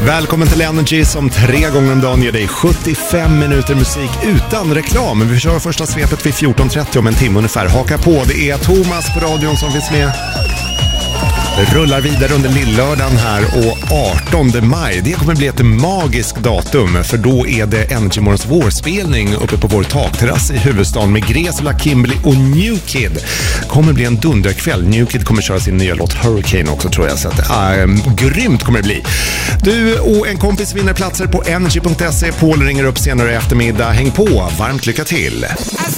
Välkommen till Energy som 3 gånger om dagen ger dig 75 minuter musik utan reklam. Vi kör första svepet vid 14.30 om en timme ungefär. Haka på, det är Thomas på radion som finns med. Rullar vidare under lillördagen här och 18 maj. Det kommer bli ett magiskt datum, för då är det Energy Morgons vårspelning uppe på vår takterrass i huvudstaden med Gresula, Kimberly och New Kid. Kommer bli en dunderkväll. New Kid kommer köra sin nya låt Hurricane också, tror jag, så att grymt kommer det bli. Du och en kompis vinner platser på energy.se. Paul ringer upp senare i eftermiddag. Häng på, varmt lycka till.